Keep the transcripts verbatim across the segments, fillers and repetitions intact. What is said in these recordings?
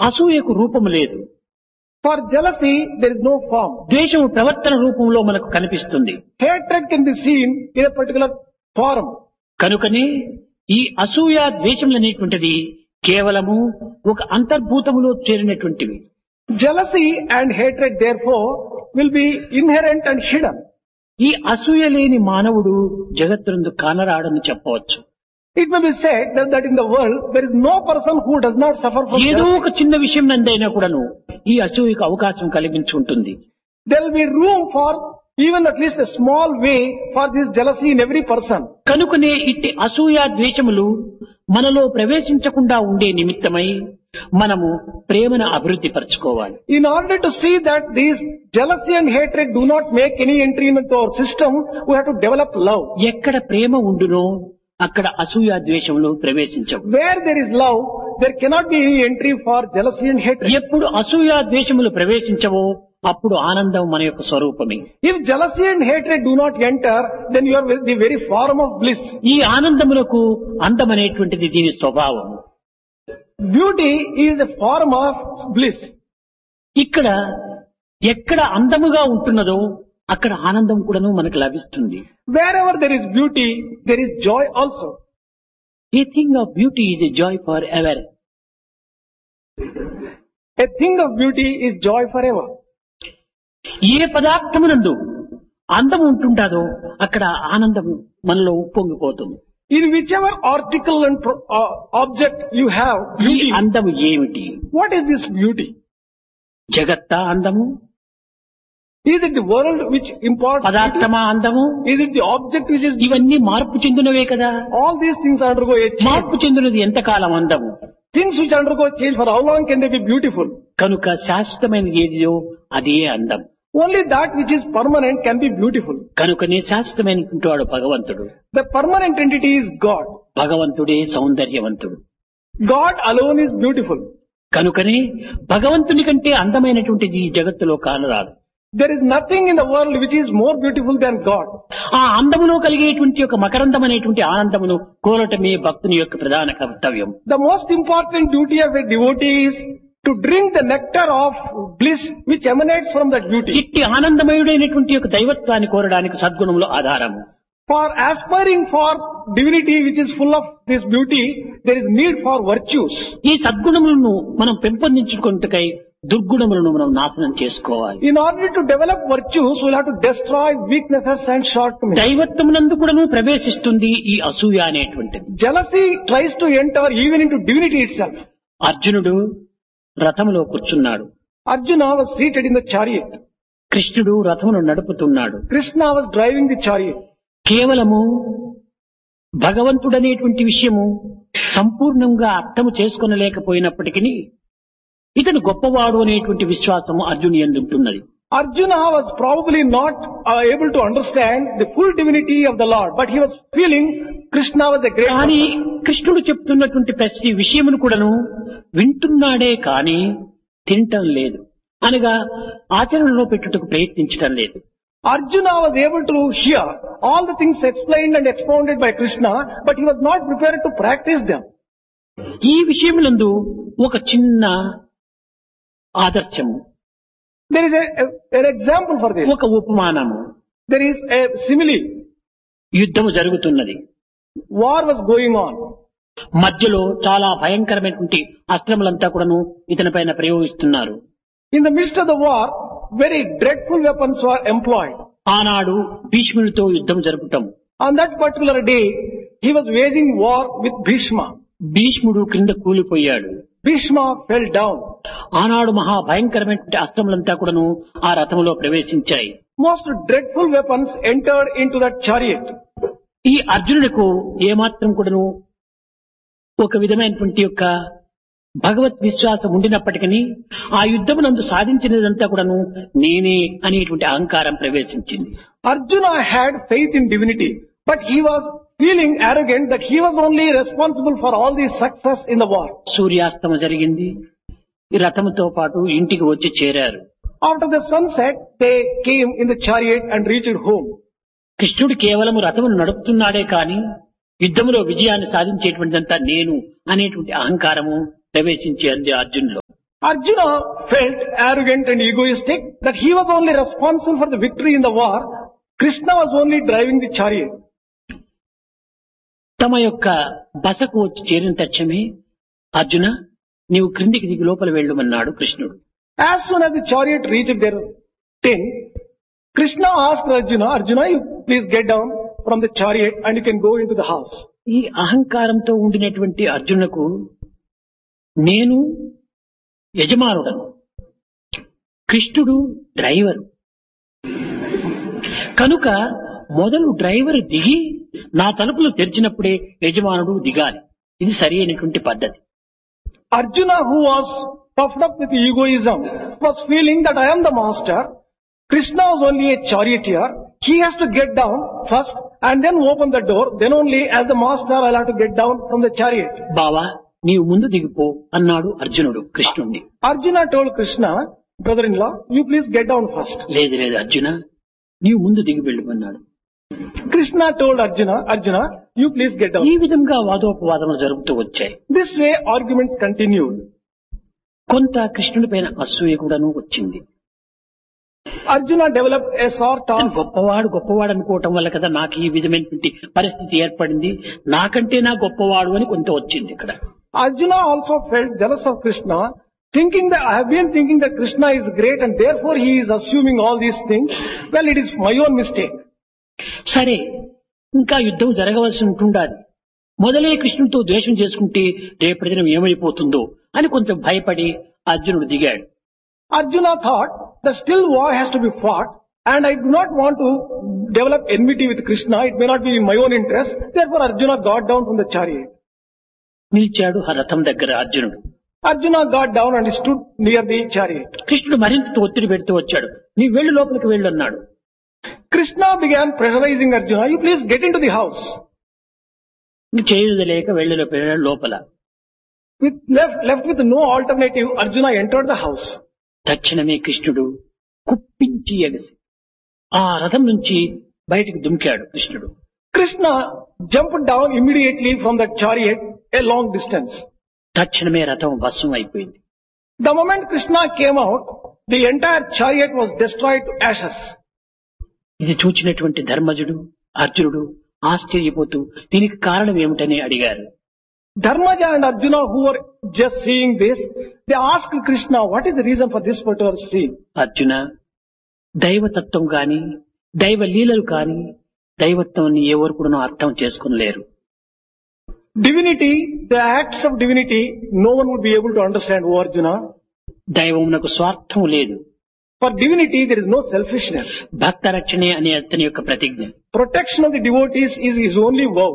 అసూయకు రూపము లేదు. For jealousy, there is no form. ద్వేషము ప్రవర్తన రూపంలో మనకు కనిపిస్తుంది. Hatred can be seen in a particular form. కనుకనే ఈ అసూయ ద్వేషములు అనేటువంటిది కేవలము ఒక అంతర్భూతములో చేరినటువంటివి. Jealousy and hatred, therefore, will be inherent and hidden. ఈ అసూయ లేని మానవుడు జగత్తునందు కానరాడని చెప్పవచ్చు. It may be said that, that in the world there is no person who does not suffer from ఏదో jealousy. ఒక చిన్న విషయం నందైనా కూడాను ఈ అసూయకు అవకాశం కలిగించుంటుంది. There will be room for even at least a small way for this jealousy in every person. కనుకనే ఇట్టి అసూయ ద్వేషములు మనలో ప్రవేశించకుండా ఉండే నిమిత్తమై మనము ప్రేమను అభివృద్ధి పరచుకోవాలి. In order to see that these jealousy and hatred do not make any entry into our system, we have to develop love. ఎక్కడ ప్రేమ ఉండునో అక్కడ అసూయ ద్వేషములు ప్రవేశించవు. Where there is love, there cannot be any entry for jealousy and hatred. ఎప్పుడు అసూయ ద్వేషములు ప్రవేశించవో అప్పుడు ఆనందం మన యొక్క స్వరూపమే. If jealousy and hatred do not enter, then you are the very form of bliss. ఈ ఆనందములకు అందం అనేటువంటిది దీని స్వభావం. Beauty is a form of bliss. ఇక్కడ ఎక్కడ అందముగా ఉంటున్నదో అక్కడ ఆనందం కూడాను మనకు లభిస్తుంది. Wherever there is beauty, there is joy also. A thing of beauty is a joy forever. A thing of beauty is joy forever. ఏ పదార్థమునందు అందం ఉంటుంటాదో అక్కడ ఆనందం మనలో ఉప్పొంగిపోతుంది. In whichever article and pro- uh, object you have ఈ beauty, అందము ఏమిటి? what is this beauty? జగత్తా అందము? Is it the world which imparts beauty? పదార్థమా అందము? Is it the object which is... ఇవన్నీ మార్పు చెందినవే కదా. All these things undergo a change. మార్పు చెందినది ఎంతకాలం అందము? Things which undergo change, for how long can they be beautiful? కనుక శాశ్వతమైనది ఏదియో అదే అందం. Only that which is permanent can be beautiful. కనుకనే శాశ్వతమైనటువంటి వాడు భగవంతుడు. The permanent entity is God. భగవంతుడే సౌందర్యవంతుడు. God alone is beautiful. కనుకనే భగవంతుని కంటే అందమైనటువంటిది ఈ జగత్తులో కానరాదు. There is nothing in the world which is more beautiful than God. ఆ అందములో కలిగేటువంటి ఒక మకరందం అనేటువంటి ఆనందమును కోరటమే భక్తుని యొక్క ప్రధాన కర్తవ్యం. The most important duty of a devotee is to drink the nectar of bliss which emanates from that beauty. ఇట్టి ఆనందమయుడైనటువంటి యొక్క దైవత్వాన్ని కోరడానికి సద్గుణములు ఆధారము. For aspiring for divinity which is full of this beauty, there is need for virtues. ఈ సద్గుణములను మనం పెంపొందించుకుంటకై దుర్గుణములను మనం నాశనం చేసుకోవాలి. In order to develop virtues, we'll have to destroy weaknesses and shortcomings. దైవత్వమునందు కూడాను ప్రవేశిస్తుంది ఈ అసూయ అనేటువంటిది. Jealousy tries to enter even into divinity itself. అర్జునుడు రథములో కూర్చున్నాడు. Arjuna was seated in the chariot. కృష్ణుడు రథమును నడుపుతున్నాడు. Krishna was driving the chariot. కేవలము భగవంతుడనేటువంటి విషయము సంపూర్ణంగా అర్థము చేసుకొనలేకపోయినప్పటికీ ఇతను గొప్పవాడు అనేటువంటి విశ్వాసము అర్జుని యందు ఉంటున్నది. Arjuna was probably not uh, able to understand the full divinity of the Lord, but he was feeling Krishna was a great కానీ person. కృష్ణుడు చెప్తున్నటువంటి ప్రతి విషయమును కూడాను వింటున్నాడే కానీ తినటం లేదు, అనగా ఆచరణలో పెట్టుటకు ప్రయత్నించటం లేదు. Arjuna was able to hear all the things explained and expounded by Krishna, but he was not prepared to practice them. ఈ విషయములందు ఒక చిన్న ఆదర్శము, There is a, a, an example for this. ఒక ఉపమానము. There is a simile. యుద్ధము జరుగుతున్నది. War was going on. మధ్యలో చాలా భయంకరమైనటువంటి అస్త్రములంతా కూడాను ఇతని పైన ప్రయోగిస్తున్నారు. In the midst of the war, very dreadful weapons were employed. ఆనాడు భీష్ముడితో యుద్ధం జరుపుతాం. On that particular day, he was waging war with Bhishma. భీష్ముడు క్రింద కూలిపోయాడు. Bhishma fell down. ఆనాడు మహా భయంకరమైనటువంటి అస్త్రములంతా కూడాను ఆ రథములో ప్రవేశించాయి. Most dreadful weapons entered into that chariot. ఈ అర్జునుడికు ఏమాత్రం కూడాను ఒక విధమైనటువంటి యొక్క భగవత్ విశ్వాసం ఉండినప్పటికీ ఆ యుద్ధమునందు సాధించినదంతా కూడాను నేనే అనేటువంటి అహంకారం ప్రవేశించింది. Arjuna had faith in divinity, but he was feeling arrogant that he was only responsible for all the success in the war. సూర్యాస్తమ జరిగింది. ఈ రథముతో పాటు ఇంటికి వచ్చి చేరారు. After the sunset, they came in the chariot and reached home. కృష్ణుడు కేవలం రథమును నడుపుతున్నాడే కాని యుద్ధములో విజయాన్ని సాధించేటువంటిదంతా నేను అనేటువంటి అహంకారము ప్రవేశించి అంది అర్జునులో. Arjuna felt arrogant and egoistic that he was only responsible for the victory in the war. Krishna was only driving the chariot. తమ యొక్క బసకు వచ్చి చేరిన తక్షణమే అర్జున నీవు క్రిందికి దిగి లోపల వెళ్ళమన్నాడు కృష్ణుడు. As soon as the chariot reached their tent, Krishna asked Arjuna, Arjuna, you please get down from the chariot and you can go into the house. ఈ అహంకారంతో ఉండినటువంటి అర్జునుకు నేను యజమానుడను, కృష్ణుడు డ్రైవరు కనుక మొదలు డ్రైవర్ దిగి నా తలుపులు తెరిచినప్పుడే యజమానుడు దిగాలి. ఇది సరి అయినటువంటి పద్ధతి. Arjuna, who was puffed up with egoism, was feeling that I am the master. Krishna was only a charioteer. He has to get down first and then open the door. Then only as the master I'll have to get down from the chariot. బావా నీవు ముందు దిగిపో అన్నాడు అర్జునుడు కృష్ణుణ్ణి. Arjuna told Krishna, brother-in-law, you please get down first. లేదు లేదు అర్జున నీవు ముందు దిగి వెళ్ళమన్నాడు. Krishna told Arjuna, Arjuna, you please get down. ఈ విధంగా వాదోపవాదములు జరుగుతూ వచ్చాయి. This way arguments continued. కొంత కృష్ణుడి పైన అసూయ కూడాను వచ్చింది. Arjuna developed a sort of గొప్పవాడు గొప్పవాడు అనుకోవటం వల్ల కదా నాకు ఈ విధమైనటువంటి పరిస్థితి ఏర్పడింది, నాకంటే నా గొప్పవాడు అని కొంత వచ్చింది ఇక్కడ. Arjuna also felt jealous of Krishna, thinking that I have been thinking that Krishna is great and therefore he is assuming all these things. Well, it is my own mistake. సరే ఇంకా యుద్ధం జరగవలసి ఉంటుండాలి, మొదలే కృష్ణుడితో ద్వేషం చేసుకుంటే రేపటి దినం ఏమైపోతుందో అని కొంచెం భయపడి అర్జునుడు దిగాడు. Arjuna thought that still war has to be fought and I do not want to develop enmity with Krishna. It may not be in my own interest. Therefore Arjuna got down from the chariot. నిలిచాడు ఆ రథం దగ్గర అర్జునుడు. Arjuna got down and stood near the chariot. కృష్ణుడు మరింత ఒత్తిడి పెడుతూ వచ్చాడు. నీ వెళ్ళు లోపలికి వెళ్ళు అన్నాడు. Krishna began pressurizing Arjuna, you please get into the house. చేయలేక వెళ్ళు లోపల. With left, left with no alternative, Arjuna entered the house. తక్షణమే కృష్ణుడు కుప్పించి ఎగసి ఆ రథం నుంచి బయటికి దుమికాడు కృష్ణుడు. Krishna jumped down immediately from that chariot a long distance. తక్షణమే రథం భస్మం అయిపోయింది. The moment Krishna came out, the entire chariot was destroyed to ashes. ఇది చూచినటువంటి ధర్మజుడు అర్జునుడు ఆశ్చర్యపోతూ దీనికి కారణం ఏమిటని అడిగారు. Dharmaja and Arjuna, who were just seeing this, they asked Krishna, what is the reason for this particular scene? Arjuna, దైవతత్వం కాని దైవ లీలలు కాని దైవత్వం ఎవరు కూడా అర్థం చేసుకోలేరు. Divinity, the acts of divinity, no one would be able to understand, O Arjuna. దైవమునకు స్వార్థం లేదు. For divinity, there is no selfishness. భక్త రక్షణే అనే అతని యొక్క ప్రతిజ్ఞ. Protection of the devotees is his only vow.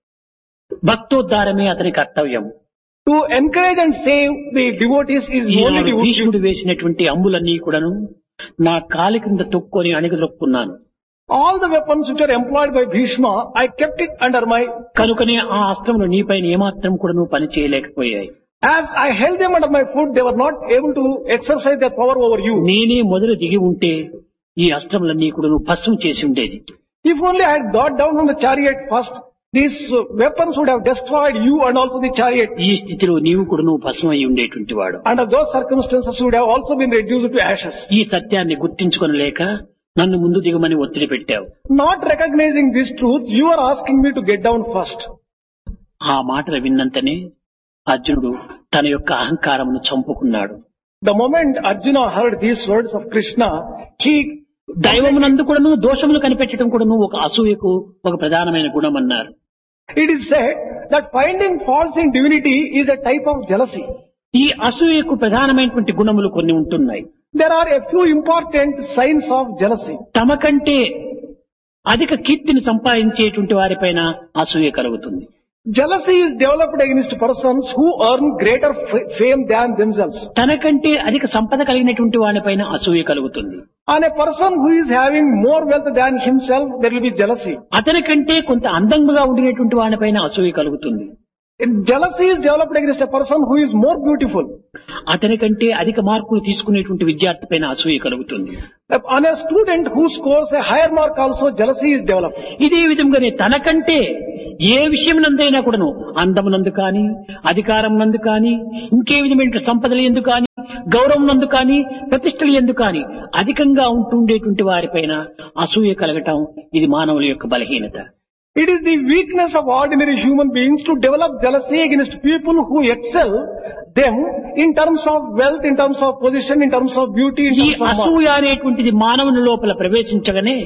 భక్తోద్ధారమే అతని కర్తవ్యం. To encourage and save the devotees is only భీష్ముడు devotees. వేసినటువంటి అంబులన్నీ కూడాను నా కాలి కింద తొక్కుని అణిగదొక్కున్నాను. All the weapons which are employed by Bhishma, I kept it under my. కనుకనే ఆ అస్త్రములు నీపైన ఏమాత్రం కూడాను పని చేయలేకపోయాయి. As I held them under my foot, they were not able to exercise their power over you. నేనే మొదలు దిగి ఉంటే ఈ అస్త్రములన్నీ కూడాను భస్మం చేసి ఉండేది. If only I had got down from the chariot first, these weapons would have destroyed you and also the chariot. ఈ స్థితిలో నీవు కూడాను భస్మం అయి ఉండేటువంటి వాడు. Under those circumstances, you would have also been reduced to ashes. ఈ సత్యాన్ని గుర్తించుకొనలేక నన్ను ముందు దిగమని ఒత్తిడి పెట్టావు. Not recognizing this truth, you are asking me to get down first. ఆ మాటలు విన్నంతనే అర్జునుడు తన యొక్క అహంకారమును చంపుకున్నాడు. The moment Arjuna heard these words of Krishna, he దైవమునందు కూడాను దోషములు కనిపెట్టడం కూడాను ఒక అసూయకు ఒక ప్రధానమైన గుణం అన్నారు. It is said that finding faults in divinity is a type of jealousy. ఈ అసూయకు ప్రధానమైనటువంటి గుణములు కొన్ని ఉంటున్నాయి. There are a few important signs of jealousy. తమకంటే అధిక కీర్తిని సంపాదించేటువంటి వారిపైన అసూయ కలుగుతుంది. Jealousy is developed against persons who earn greater f- fame than themselves. తనకంటే అధిక సంపద కలిగినటువంటి వారిపైన అసూయ కలుగుతుంది. On a person who is having more wealth than himself, there will be jealousy. అతని కంటే కొంత అందంగా ఉండినటువంటి వారిపైన అసూయ కలుగుతుంది. Jealousy is developed against a person who is more beautiful. అతని కంటే అధిక మార్కులు తీసుకునేటువంటి విద్యార్థి పైన అసూయ కలుగుతుంది. On a student who scores a higher mark also, jealousy is developed. ఇదే విధంగానే తనకంటే ఏ విషయం నందైనా కూడాను అందమునందు కానీ అధికారం నందు కానీ ఇంకే విధమైన సంపదలు ఎందు కానీ గౌరవం నందు కానీ ప్రతిష్టలు ఎందు కానీ అధికంగా ఉంటుండేటువంటి వారిపైన అసూయ కలగటం ఇది మానవుల యొక్క బలహీనత. It is the weakness of ordinary human beings to develop jealousy against people who excel them in terms of wealth, in terms of position, in terms of beauty, in ఈ terms of అసూయ అనేటువంటిది మానవుని లోపల ప్రవేశించగానే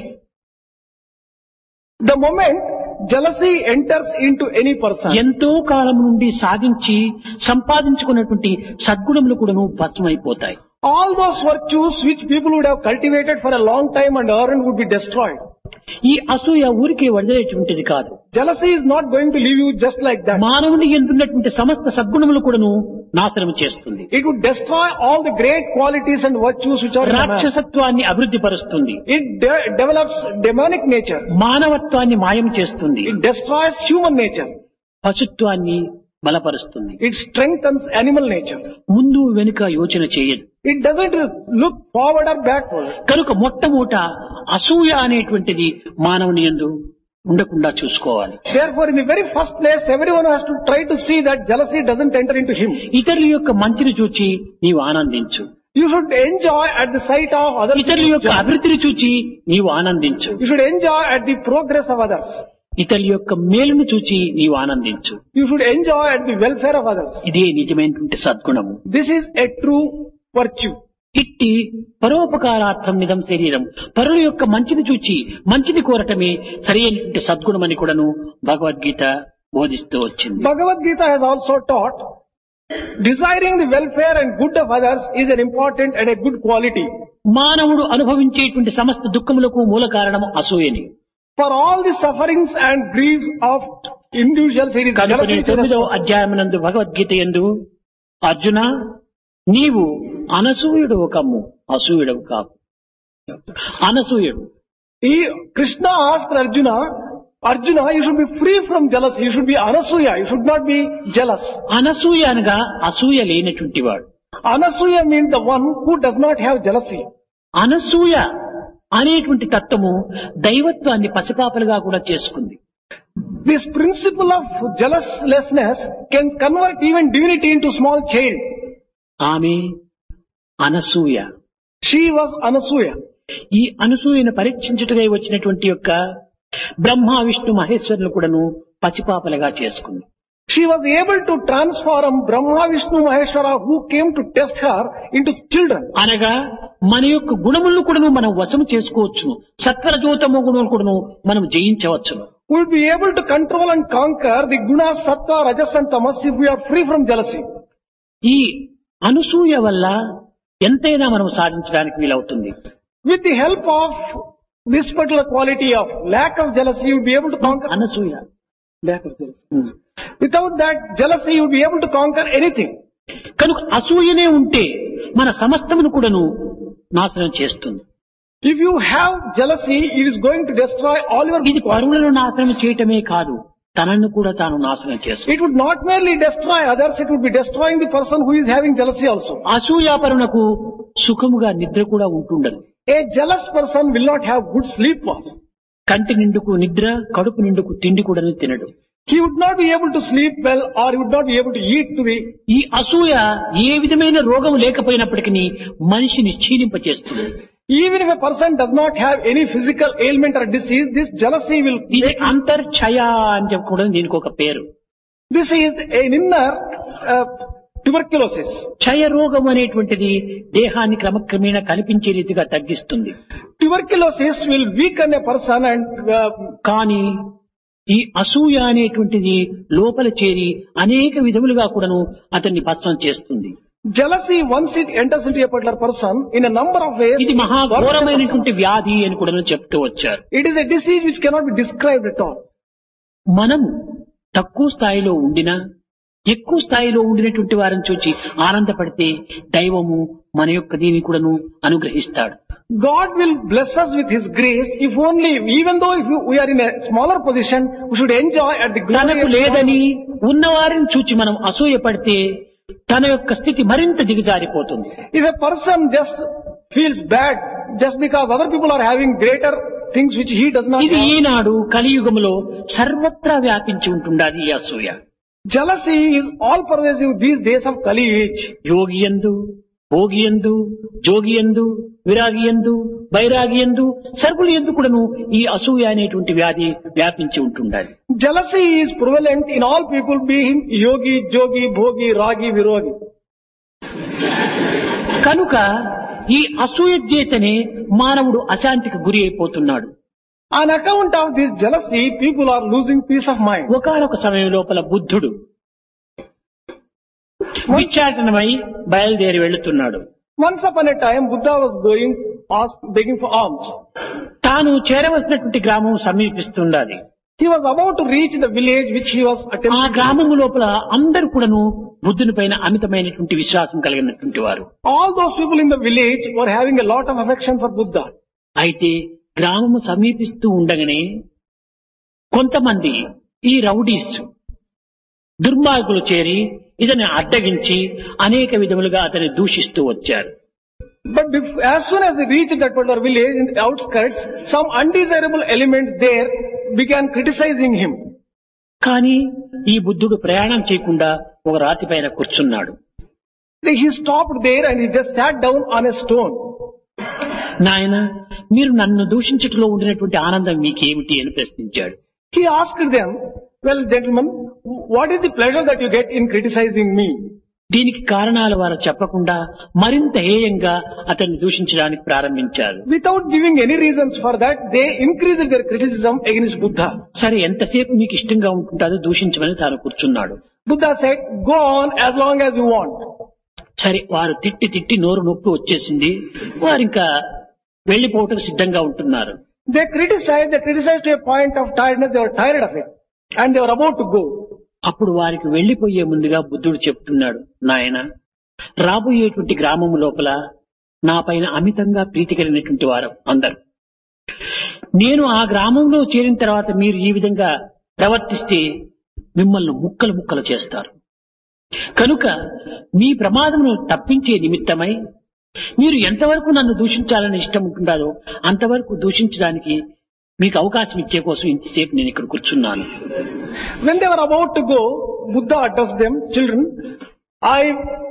the moment jealousy enters into any person, ఎంతో కాలం నుండి సాధించి సంపాదించుకున్నటువంటి సద్గుణములు కూడాను భస్మైపోతాయి. all those virtues which people would have cultivated for a long time and earned would be destroyed. ఈ అసూయ ఊరికే వదిలేటువంటిది కాదు. Jealousy is not going to leave you just like that. మానవుని ఎందున్నటువంటి సమస్త సద్గుణములు కూడాను నాశనం చేస్తుంది. It would destroy all the great qualities and virtues which are in man. రాక్షసత్వాన్ని అభివృద్ధి పరుస్తుంది. It de- develops demonic nature. మానవత్వాన్ని మాయం చేస్తుంది. It destroys human nature. పశుత్వాన్ని బలపరుస్తుంది. It strengthens animal nature. ముందు వెనుక యోచన చేయదు. It doesn't look forward or backward. కనుక మొట్టమొదట అసూయ అనేటువంటిది మానవుని యందు ఉండకుండా చూసుకోవాలి. Therefore, in the very first place, everyone has to try to see that jealousy doesn't enter into him. ఇతరుల యొక్క మంచిని చూచి నీవు ఆనందించు. You should enjoy at the sight of other ఇతరుల people's యొక్క joy. అభివృద్ధిని చూచి నీవు ఆనందించు. You should enjoy at the progress of others. ఇతరుల యొక్క మేలును చూచి నీవు ఆనందించు. You should enjoy at the welfare of others. ఇదే నిజమైనటువంటి సద్గుణము. This is a true virtue. ఇట్టి పరోపకారార్థం నిధం శరీరం, పరుల యొక్క మంచిని చూచి మంచిని కోరటమే సరైనటువంటి సద్గుణమని కూడాను భగవద్గీత బోధిస్తూ వచ్చింది. Bhagavad Gita has also taught desiring the welfare and good of others is an important and a good quality. మానవుడు అనుభవించేటువంటి సమస్త దుఃఖములకు మూల కారణము అసూయని. For all the sufferings and griefs of individuals, it is కనుక jealousy. నేను తొమ్మిదవ అధ్యాయమునందు భగవద్గీత యందు అర్జున నీవు అనసూయుడు కమ్ము, అసూయుడవు కాకు. అనసూయుడు. He, Krishna asked Arjuna, Arjuna, you should be free from jealousy. You should be anasuya. You should not be jealous. Anasuya అనగా అసూయ లేనటువంటి వాడు. Anasuya means the one who does not have jealousy. Anasuya అనేటువంటి తత్వము దైవత్వాన్ని పసిపాపలుగా కూడా చేసుకుంది. This principle of jealouslessness can convert even divinity into small child. ఆమె అనసూయ. She was Anasuya. ఈ అనసూయను పరీక్షించుటకై వచ్చినటువంటి యొక్క బ్రహ్మ విష్ణు మహేశ్వరులు కూడాను పసిపాపలుగా చేసుకుంది. She was able to transform Brahma, Vishnu, Maheshwara who came to test her into children. అనగా మన యొక్క గుణములను కూడాను మనం వశము చేసుకోవచ్చును. సత్వరజోతమ గుణములు కూడాను మనం జయించవచ్చును. We will be able to control and conquer the gunas, sattva, rajas and tamas if we are free from jealousy. ఈ అనసూయ వల్ల ఎంతైనా మనం సాధించడానికి వీలవుతుంది. With the help of this particular quality of lack of jealousy, you will be able to conquer Anasuya. lack of jealousy. Without that jealousy, you will be able to conquer anything. కనుక అసూయనే ఉంటే మన సమస్తమును కూడాను నాశనం చేస్తుంది. If you have jealousy, it is going to destroy all your ఇది పరువులను నాశనం చేయటమే కాదు, తనను కూడా తాను నాశనం చేస్తుంది. It would not merely destroy others, it would be destroying the person who is having jealousy also. అసూయాపరునకు సుఖముగా నిద్ర కూడా ఉంటుండదు. A jealous person will not have good sleep also. కంటి నిండుకు నిద్ర, కడుపు నిండుకు తిండి కూడా తినడు. He would not be able to sleep well or he would not be able to eat to be. ఈ అసూయ ఏ విధమైన రోగం లేకపోయినప్పటికీ మనిషిని క్షీణింపచేస్తుంది. Even if a person does not have any physical ailment or disease, this jealousy will ఇది make. అంతర్ఛయ అని చెప్పి కూడా దీనికి ఒక పేరు. This is an inner uh, tuberculosis. క్షయ రోగం అనేటువంటిది దేహాన్ని క్రమక్రమేణా కనిపించే రీతిగా తగ్గిస్తుంది. Tuberculosis will weaken a person and uh, కానీ ఈ అసూయ అనేటువంటిది లోపల చేరి అనేక విధములుగా కూడాను అతన్ని భస్మం చేస్తుంది. jealousy, once it enters into a particular person, in a number of ways, ఇది మహాఘోరమైనటువంటి వ్యాధి అని కూడా చెప్తూ వచ్చారు. it is a disease which cannot be described at all. మనం తక్కువ స్థాయిలో ఉండినా ఎక్కువ స్థాయిలో ఉండినటువంటి వారిని చూచి ఆనందపడితే దైవము మన యొక్క దీన్ని కూడాను అనుగ్రహిస్తాడు. God will bless us with His grace if only, even though if we are in a smaller position, we should enjoy at the glory తనకు of God. లేదని ఉన్నవారిని చూచి మనం అసూయ పడితే తన యొక్క స్థితి మరింత దిగజారిపోతుంది. If a person just feels bad just because other people are having greater things which he does not ఇది have, ఈనాడు కలియుగంలో సర్వత్రా వ్యాపించి ఉంటుండాది ఈ అసూయ. jealousy is all pervasive these days of Kali age. యోగి యందు, భోగియందు, జోగియందు, విరాగియందు, బైరాగియందు, సర్వులు ఎందు కూడాను ఈ అసూయ అనేటువంటి వ్యాధి వ్యాపించి ఉంటుండాలి. Jealousy is prevalent in all people, be him yogi, jogi, bhogi, ragi, virogi. కనుక ఈ అసూయ చేతనే మానవుడు అశాంతికి గురి అయిపోతున్నాడు. On account of this jealousy, people are losing peace of mind. ఒకానొక సమయం లోపల బుద్ధుడు విచారణమై బయలుదేరి వెళుతున్నాడు. Once upon a time, Buddha was going, ask, begging for alms. తాను చేరవలసినటువంటి గ్రామం సమీపిస్తుండాలి. He was about to reach the village which he was ఆ attempting. గ్రామము లోపల అందరూ కూడాను బుద్ధుని పైన అమితమైనటువంటి విశ్వాసం కలిగినటువంటి వారు. All those people in the village were having a lot of affection for Buddha. అయితే గ్రామము సమీపిస్తూ ఉండగానే కొంతమంది ఈ రౌడీస్ దుర్మార్గులు చేరి ఇతన్ని అడ్డగించి అనేక విధములుగా అతన్ని దూషిస్తూ వచ్చారు. But bef- as soon as he reached that particular village in the outskirts, some undesirable elements there began criticizing him. కానీ ఈ బుద్ధుడు ప్రయాణం చేయకుండా ఒక రాతి పైన కూర్చున్నాడు. He stopped there and he just sat down on a stone. నాయన, మీరు నన్ను దూషించటంలో ఉండినటువంటి ఆనందం మీకేమిటి అని ప్రశ్నించాడు. He asked them, well, gentlemen, what is the pleasure that you get in criticizing me? దీనికి కారణాలు వారు చెప్పకుండా మరింత హేయంగా అతన్ని దూషించడానికి ప్రారంభించారు. Without giving any reasons for that, they increased their criticism against Buddha. సరే, ఎంతసేపు మీకు ఇష్టంగా ఉంటుందో దూషించమని తాను కూర్చున్నాడు. Buddha said, go on as long as you want. సరే, వారు తిట్టి తిట్టి నోరు నొప్పి వచ్చేసింది. వారు ఇంకా వెళ్లిపోవటం సిద్ధంగా ఉంటున్నారు. They criticized, they criticized to a point of tiredness, they were tired of it. And they were about to go. అప్పుడు వారికి వెళ్లిపోయే ముందుగా బుద్ధుడు చెప్తున్నాడు, నాయన, రాబోయేటువంటి గ్రామము లోపల నా పైన అమితంగా ప్రీతి కలిగినటువంటి వారు అందరు. నేను ఆ గ్రామంలో చేరిన తర్వాత మీరు ఈ విధంగా ప్రవర్తిస్తే మిమ్మల్ని ముక్కలు ముక్కలు చేస్తారు. కనుక మీ ప్రమాదమును తప్పించే నిమిత్తమై మీరు ఎంతవరకు నన్ను దూషించాలని ఇష్టం ఉంటుందో అంతవరకు దూషించడానికి మీకు అవకాశం ఇచ్చే కోసం ఇంతసేపు నేను ఇక్కడ కూర్చున్నాను. When they were about to go, Buddha addressed them, children, I,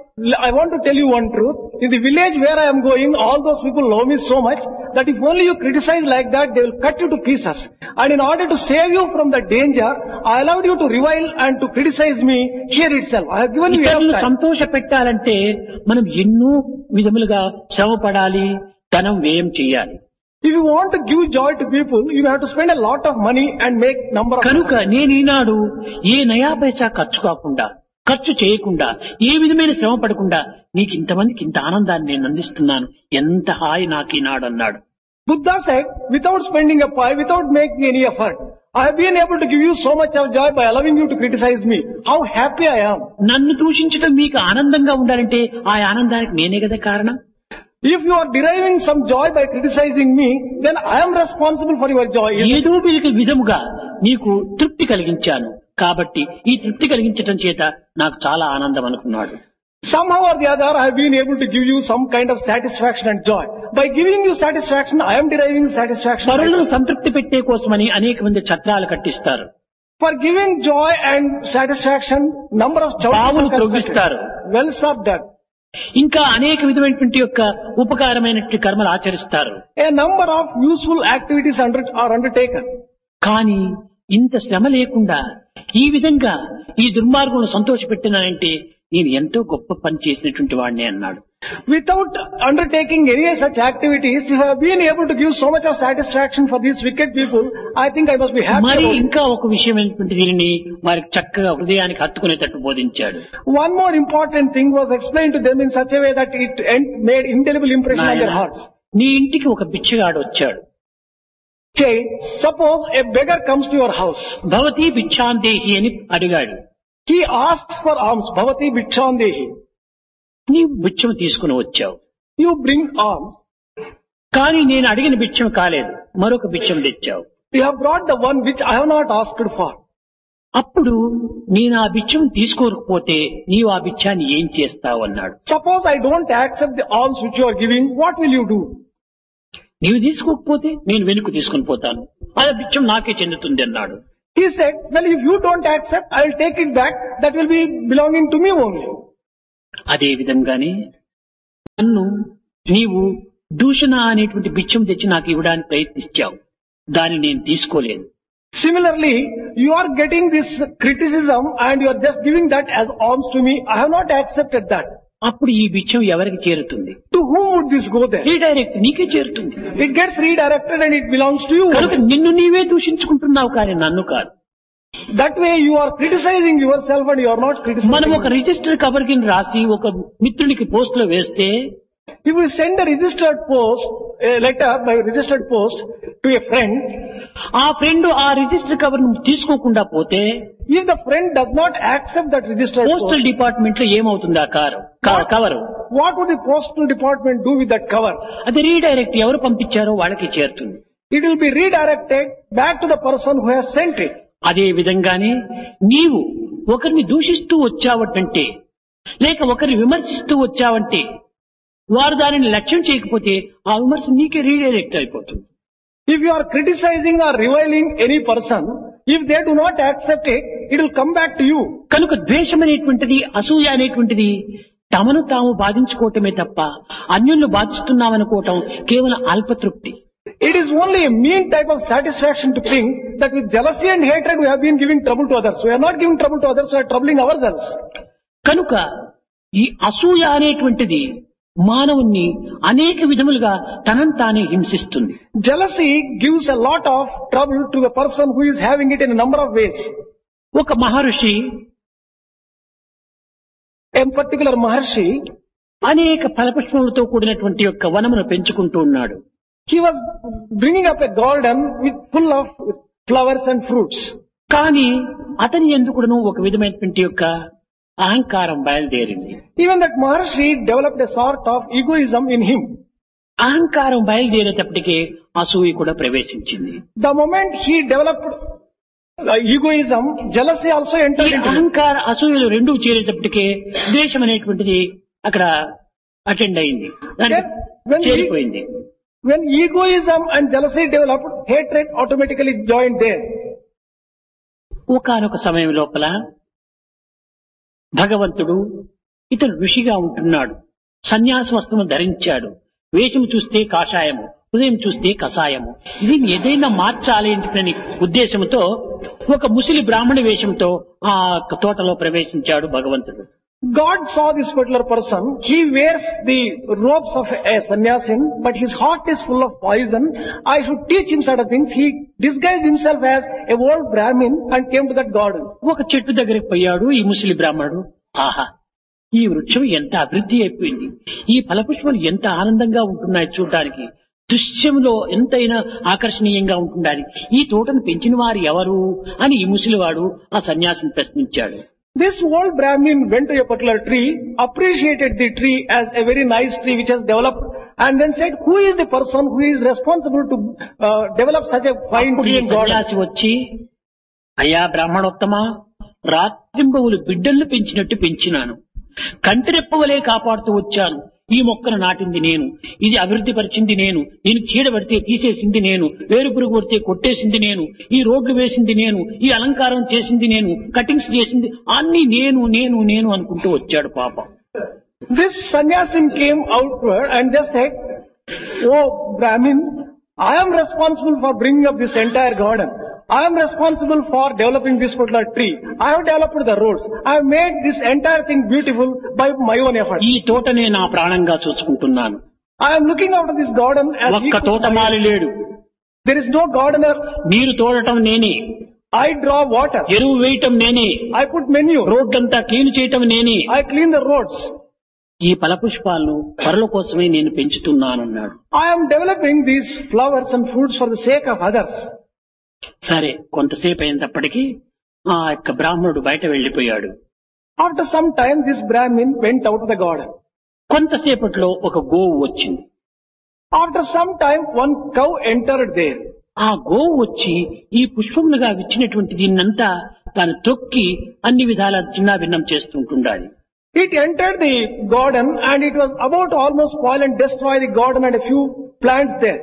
I want to tell you one truth. In the village where I am going, all those people love me so much that if only you criticize like that, they will cut you to pieces. And in order to save you from the danger, I allowed you to revile and to criticize me here itself. I have given you enough ఇతరులను time. సంతోష పెట్టాలంటే మనం ఎన్నో విధములుగా శ్రమ పడాలి, ధనం వ్యయం చేయాలి. If you want to give joy to people, you have to spend a lot of money and make number of కనుక నేను ఈనాడు ఏ నయా పైసా ఖర్చు కాకుండా, ఖర్చు చేయకుండా, ఏ విధమైన శ్రమ పడకుండా నీకు ఇంతమందికి ఇంత ఆనందాన్ని నేను అందిస్తున్నాను. ఎంత హాయి నాకు ఈనాడు అన్నాడు. Buddha said, without spending a pie, without making any effort, I have been able to give you so much of joy by allowing you to criticize me. How happy I am. నన్ను దూషించడం మీకు ఆనందంగా ఉండాలంటే ఆ ఆనందానికి నేనే కదా కారణం. If you are deriving some joy by criticizing me, then I am responsible for your joy. isn't it? ఏదో వీరికి విధముగా నీకు తృప్తి కలిగించాను కాబట్టి ఈ తృప్తి కలిగించటం చేత నాకు చాలా ఆనందం అనుకున్నాడు. Somehow or the other, I have been able to give you some kind of satisfaction and joy. By giving you satisfaction, I am deriving satisfaction. పరులను సంతృప్తి పెట్టే కోసమని అనేక మంది ఛత్రాలు కట్టిస్తారు. For giving joy and satisfaction, number of chowdhuries బావులు are constructed. త్రవ్విస్తారు. Wells are dug. ఇంకా అనేక విధమైనటువంటి యొక్క ఉపకారమైనటువంటి కర్మలు ఆచరిస్తారు. A number of useful activities under, are undertaken. కానీ ఇంత శ్రమ లేకుండా ఈ విధంగా ఈ దుర్మార్గులను సంతోషపెట్టినానంటే నేను ఎంతో గొప్ప పని చేసినటువంటి వాడిని అన్నాడు. Without undertaking any such activities, if I have been able to give so much of satisfaction for these wicked people, I think I must be happy. మరి about it. ఇంకా ఒక విషయమైనటువంటి దీనిని వారికి చక్కగా హృదయానికి హత్తుకునేటట్టు బోధించాడు. One more important thing was explained to them in such a way that it en- made indelible impression on their నాయనా, hearts. నీ ఇంటికి ఒక బిచ్చగాడు వచ్చాడు. Say, suppose a beggar comes to your house. భవతి భిక్షాందేహి అని అడిగాడు. He asks for alms. Bhavati bhikshandehi. నీవు భిక్షం తీసుకుని వచ్చావు. You bring alms. కానీ నేను అడిగిన భిక్షం కాలేదు, మరొక భిక్షం తెచ్చావు. You have brought the one which I have not asked for. అప్పుడు నేను ఆ భిక్షం తీసుకోకపోతే నీవు ఆ భిక్షాన్ని ఏం చేస్తావు అన్నాడు. Suppose I don't accept the alms which you are giving, what will you do? నీవు తీసుకోకపోతే నేను వెనుక తీసుకుని పోతాను, ఆ భిక్షం నాకే చెందుతుంది అన్నాడు. He said, well, if you don't accept, I will take it back. That will be belonging to me only. అదే విధంగానే నన్ను నీవు దూషణ అనేటువంటి బిచ్చం తెచ్చి నాకు ఇవ్వడానికి ప్రయత్నించావు. దాన్ని నేను తీసుకోలేదు. Similarly, you are getting this criticism and you are just giving that as alms to me. I have not accepted that. అప్పుడు ఈ బిచ్చం ఎవరికి చేరుతుంది? To whom would this go then? Redirect నీకే చేరుతుంది. It gets redirected and it belongs to you. కనుక నిన్ను నీవే దూషించుకుంటున్నావు కానీ నన్ను కాదు. That way you are criticizing yourself and you are not criticizing. మనం ఒక రిజిస్టర్ కవర్ కింద రాసి ఒక మిత్రునికి పోస్ట్ లో వేస్తే, if we send a registered post, a letter by registered post to a friend, ఆ ఫ్రెండ్ ఆ రిజిస్టర్ కవర్ తీసుకోకుండా పోతే, if the friend does not accept that registered postal post, department లో ఏమవుతుంది ఆ car cover? what would the postal department do with that cover? అది redirect ఎవరు పంపించారో వాళ్ళకి చేరుతుంది. It will be redirected back to the person who has sent it. అదే విధంగానే నీవు ఒకరిని దూషిస్తూ వచ్చావంటే, లేక ఒకరిని విమర్శిస్తూ వచ్చావంటే, వారు దానిని లక్ష్యం చేయకపోతే ఆ విమర్శ నీకే రీడైరెక్ట్ అయిపోతుంది. If you are criticizing or reviling any person, if they do not accept it, it will come back to you. కనుక ద్వేషం అనేటువంటిది, అసూయ అనేటువంటిది తమను తాము బాధించుకోవటమే తప్ప అన్యులను బాధిస్తున్నామనుకోవటం కేవలం అల్పతృప్తి. It is only a mean type of satisfaction to think that with jealousy and hatred we have been giving trouble to others. We are not giving trouble to others, we are troubling ourselves. కనుక ఈ అసూయ అనేటువంటిది మానవుణ్ణి అనేక విధములుగా తనను తానే హింసిస్తుంది. Jealousy gives a lot of trouble to a person who is having it in a number of ways. ఒక మహర్షి, A particular Maharshi, అనేక ఫలపుష్పములతో కూడినటువంటి యొక్క వనమును పెంచుకుంటూ ఉన్నాడు. he was bringing up a garden with full of flowers and fruits. కానీ అతని ఎందుకును ఒక విధమైనటువంటి యొక్క అహంకారం బయలుదేరింది. Even that Maharshi developed a sort of egoism in him. అహంకారం బయలుదేరేటప్పటికే అసూయ కూడా ప్రవేశించింది. The moment he developed uh, egoism, jealousy also ఈ entered into him. అహంకార అసూయలు రెండూ చేరేటప్పటికే ద్వేషం అనేటువంటిది అక్కడ అటెండ్ అయింది, దానికి When he- చేరిపోయింది. When egoism and jealousy developed, hatred automatically joined there. ఒకానొక సమయం లోపల భగవంతుడు ఇతను ఋషిగా ఉంటున్నాడు, సన్యాస వస్త్రము ధరించాడు, వేషము చూస్తే కాషాయము, హృదయం చూస్తే కషాయము, దీన్ని ఏదైనా మార్చాలి అని ఉద్దేశంతో ఒక ముసలి బ్రాహ్మణ వేషంతో ఆ తోటలో ప్రవేశించాడు భగవంతుడు. God saw this particular person. He wears the robes of a sannyasin, but his heart is full of poison. I should teach him certain things. He disguised himself as a old Brahmin and came to that garden. ఒక చెట్టు దగ్గరికి పోయాడు ఈ ముసలి బ్రాహ్మణుడు. ఆహా, ఈ వృక్షం ఎంత అభివృద్ధి అయిపోయింది, ఈ ఫలపుష్పాలు ఎంత ఆనందంగా ఉంటున్నాయి చూడడానికి, దృశ్యంలో ఎంతైనా ఆకర్షణీయంగా ఉంటుండాలి, ఈ తోటను పెంచిన వారు ఎవరు అని ఈ ముసలివాడు ఆ సన్యాసిని ప్రశ్నించాడు. This old Brahmin went to a particular tree, appreciated the tree as a very nice tree which has developed, and then said, who is the person who is responsible to uh, develop such a fine అప్పుడు tree ఈ in garden? సన్యాసి వచ్చి, అయ్యా బ్రాహ్మణోత్తమ, రాత్రింబవులు బిడ్డలను పెంచినట్టు పెంచినాను, కంటిరెప్పవలే కాపాడుతూ వచ్చాను. ఈ మొక్కను నాటింది నేను, ఇది అభివృద్ధి పరిచింది నేను, దీనికి చీడ పడితే తీసేసింది నేను, వేరు పురుగు పడితే కొట్టేసింది నేను, ఈ రోడ్లు వేసింది నేను, ఈ అలంకారం చేసింది నేను, కటింగ్స్ చేసింది అన్ని నేను నేను నేను అనుకుంటూ వచ్చాడు పాపం. This sannyasin came outward and just said, oh Brahmin, I am responsible for bringing up this entire garden. I am responsible for developing this particular tree. I have developed the roads. I have made this entire thing beautiful by my own effort. ఈ తోటనే నా ప్రాణంగా చూసుకుంటున్నాను. I am looking after this garden as ఒక్క equal to my- తోటమాలి లేడు. There is no gardener. నీరు తోడటం నేనే, I draw water. ఎరువు వేయటం నేనే, I put manure. రోడ్డంతా క్లీన్ చేయటం నేనే, I clean the roads. ఈ ఫలపుష్పాలను పరుల కోసమే నేను పెంచుతున్నానన్నాడు. I am developing these flowers and fruits for the sake of others. సరే, కొంతసేపు అయినప్పటికీ ఆ యొక్క బ్రాహ్మణుడు బయట వెళ్లిపోయాడు. After some time, this Brahmin went out of the garden. కొంతసేపట్లో ఒక గోవు వచ్చింది. After some time, one cow entered there. ఆ గోవు వచ్చి ఈ పుష్పములుగా విచ్చినటువంటి దీన్నంతా తాను తొక్కి అన్ని విధాల చిన్న భిన్నం చేస్తుంటుండాలి. It entered the garden and it was about to almost spoil and destroy the garden and a few plants there.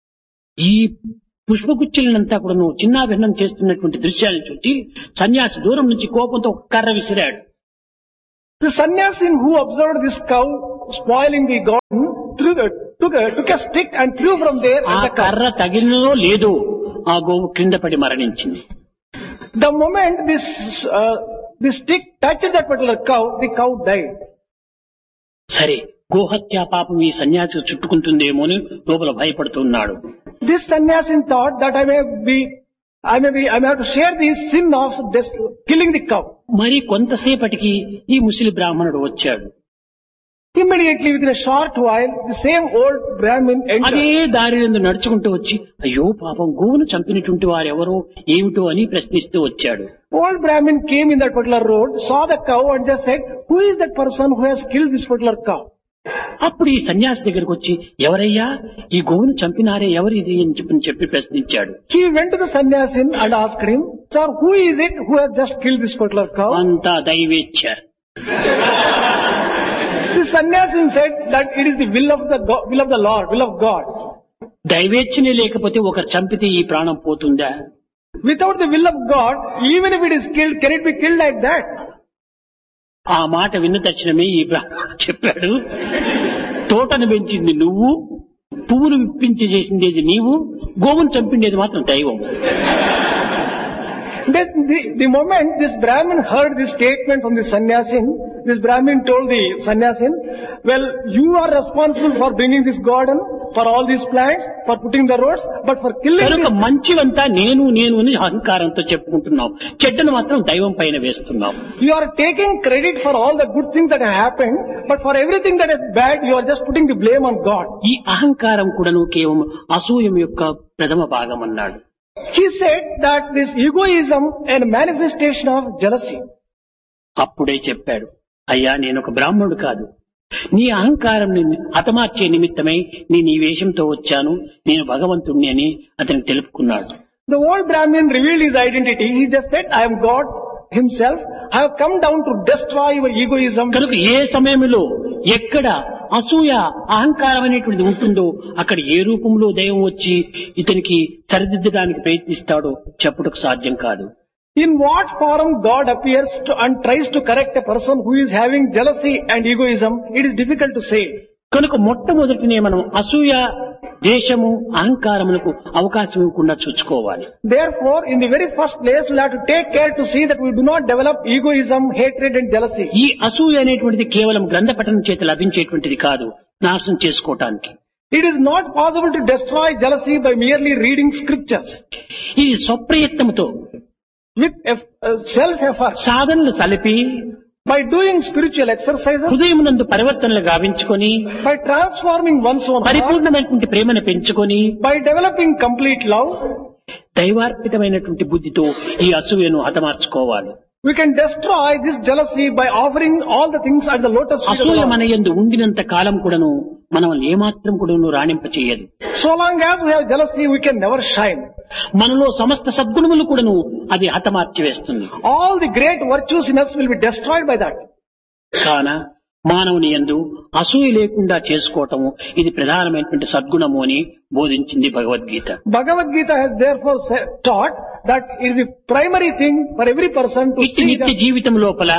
ఈ పుష్పగుచ్చులనంతా కూడా నువ్వు చిన్న భిన్నం చేస్తున్నటువంటి దృశ్యాన్ని చూసి సన్యాసి దూరం నుంచి కోపంతో ఒక కర్ర విసిరాడు. The sannyasin who observed this cow spoiling the garden threw, uh, took, a, took a stick and threw from there ఆ at the cow. కర్ర తగిలినో లేదో ఆ గోవు క్రింద పడి మరణించింది. The moment this uh, this stick touched that particular cow, the cow died. సరే, గోహత్యా పాపం ఈ సన్యాసి చుట్టుకుంటుందేమో అని లోపల భయపడుతున్నాడు. This sannyasin thought that I may be, I may be, I may have to share the sin of this, killing the cow. మరి కొంతసేపటికి ఈ ముసలి బ్రాహ్మణుడు వచ్చాడు. Immediately, within a short while, the same old Brahmin అదే entered. దారి నుండి నడుచుకుంటూ వచ్చి, అయ్యో పాపం గోవును చంపినటువంటి వారెవరో ఏమిటో అని ప్రశ్నిస్తూ వచ్చాడు. Old Brahmin came in that particular road, saw the cow and just said, who is that person who has killed this particular cow? అప్పుడు ఈ సన్యాసి దగ్గరకు వచ్చి, ఎవరయ్యా ఈ గోవును చంపినారే, ఎవరిది అని చెప్పి చెప్పి ప్రశ్నించాడు. He went to the sannyasin and asked him, sir, who is it who has just killed this particular cow? అంతా దైవేచ్ఛ. The sannyasin said that it is the will of the God, will of the Lord, will of God. దైవేచ్ఛనే లేకపోతే ఒకరు చంపితే ఈ ప్రాణం పోతుందా? Without the will of God, even if it is killed, can it be killed like that? ఆ మాట విన్న తక్షణమే ఈ బ్రాహ్మణుడు చెప్పాడు, తోటను పెంచింది నువ్వు, పువ్వులు విప్పించి చేసిందేది నీవు, గోవును చంపిండేది మాత్రం దైవం. The, the, the moment this Brahmin heard this statement from the sannyasin, this Brahmin told the sannyasin, well, you are responsible for bringing this garden, for all these plants, for putting the roads, but for killing కనుక this, మంచివంతా నేను నేను అని అహంకారంతో చెప్పుకుంటున్నాం, చెడ్డను మాత్రం దైవం పైన వేస్తున్నాం. you are taking credit for all the good things that have happened, but for everything that is bad, you are just putting the blame on God. ఈ అహంకారం కూడాను కేవలం అసూయం యొక్క ప్రథమ భాగం అన్నాడు. He said that this egoism and manifestation of jealousy. అప్పుడే చెప్పాడు, అయ్యా నేను ఒక బ్రాహ్మణుడు కాదు, నీ అహంకారం హతమార్చే నిమిత్తమై నేను ఈ వేషంతో వచ్చాను, నేను భగవంతుణ్ణి అని అతనికి తెలుపుకున్నాడు. The old Brahmin revealed his identity. He just said, I am God himself. I have come down to destroy your egoism. కనుక ఏ సమయంలో ఎక్కడ అసూయ అహంకారం అనేటువంటిది ఉంటుందో అక్కడ ఏ రూపంలో దైవం వచ్చి ఇతనికి సరిదిద్దడానికి ప్రయత్నిస్తాడో చెప్పుటకు సాధ్యం కాదు. In what form God appears to and tries to correct a person who is having jealousy and egoism, it is difficult to say. కనుక మొట్టమొదటినే మనం అసూయ, దేశము, అహంకారములకు అవకాశం ఇవ్వకుండా చూసుకోవాలి. Therefore, in the very first place, we'll have to take care to see that we do not develop egoism, hatred and jealousy. ఈ అసూయ అనేటువంటిది కేవలం గ్రంథ పఠనం చేత లభించేటువంటిది కాదు, నాశనం చేసుకోవటానికి. It is not possible to destroy jealousy by merely reading scriptures. ఇది స్వప్రయత్నముతో With eff- uh, self-effort, సాధనలు సలిపి by doing spiritual exercises, హృదయమునందు పరివర్తనలు గావించుకొని by transforming one's own heart, పరిపూర్ణమైనటువంటి ప్రేమను పెంచుకొని by developing complete love, దైవార్పితమైనటువంటి బుద్ధితో ఈ అసూయను హతమార్చుకోవాలి. we can destroy this jealousy by offering all the things at the lotus feet of the అసూయ Lord. మన యందు ఉండినంత కాలం కూడాను మనం ఏమాత్రం కూడాను రాణింప చేయదు. So long as we have jealousy, we can never shine. మనలో సమస్త సద్గుణములు కూడాను అది హతమార్చి వేస్తుంది. All the great virtues in us will be destroyed by that. కాన మానవుని యందు అసూయ లేకుండా చేసుకోవటము ఇది ప్రధానమైనటువంటి సద్గుణము అని బోధించింది Bhagavad Gita. Bhagavad Gita has therefore said, taught that it is the primary thing for every person to ఇట్టి see నిత్య that జీవితం లోపల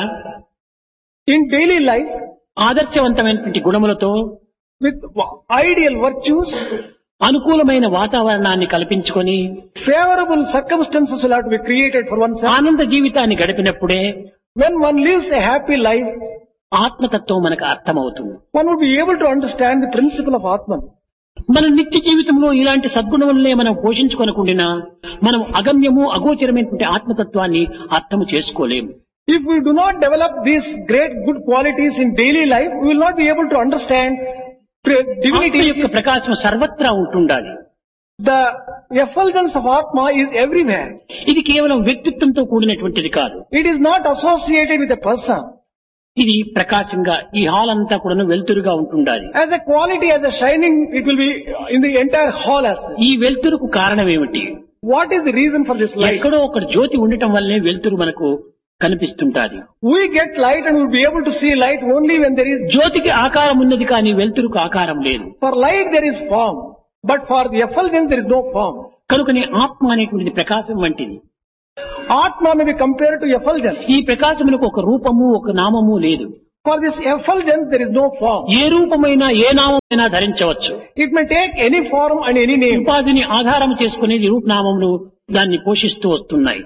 in daily life, ఆదర్శవంతమైనటువంటి గుణములతో with ideal virtues, అనుకూలమైన వాతావరణాన్ని కల్పించుకొని favorable circumstances will have to be created for oneself. ఆనంద జీవితాన్ని గడిపినప్పుడే When one lives a happy life, ఆత్మతత్వం మనకు అర్థమవుతుంది. one would be able to understand the principle of Atman. మన నిత్య జీవితంలో ఇలాంటి సద్గుణములనే మనం పోషించుకొనకుండా మనం అగమ్యము అగోచరమైనటువంటి ఆత్మతత్వాన్ని అర్థము చేసుకోలేము. If we do not develop these great good qualities in daily life, we will not be able to understand pre- ఆత్మ divinity. యొక్క ప్రకాశం సర్వత్రా ఉంటుండాలి. The effulgence of Atma is everywhere. ఇది కేవలం వ్యక్తిత్వంతో కూడినటువంటిది కాదు. It is not associated with a person. ఇది ప్రకాశంగా ఈ hall అంతా కూడా వెలుతురుగా ఉంటుండాలి. As a quality, as a shining, it will be in the entire hall as such. ఈ వెలుతురుకు కారణం ఏమిటి? What is the reason for this light? ఎక్కడో ఒక జ్యోతి ఉండటం వల్లే వెలుతురు మనకు కనిపిస్తుంటాది. We get light and we'll be able to see light only when there is. జ్యోతికి ఆకారం ఉన్నది కానీ వెలుతురుకు ఆకారం లేదు. For light there is form, but for the effulgence there is no form. కనుకనే ఆత్మ అనేటువంటిది ప్రకాశం వంటిది. Atma may be compared to effulgence. ఈ ప్రకాశములకు ఒక రూపము ఒక నామము లేదు. For this effulgence, there is no form. A రూపమైనా A నామమైనా ధరించవచ్చు. It may take any form and any name. ఉపాధిని ఆధారం చేసుకుని రూపనామములు దాన్ని పోషిస్తూ వస్తున్నాయి.